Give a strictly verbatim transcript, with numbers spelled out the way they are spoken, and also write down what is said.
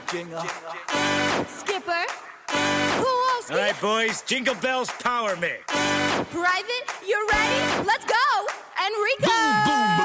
Jingle. Skipper. Kowalski. All right, boys, Jingle Bells power me. Private, you ready? Let's go!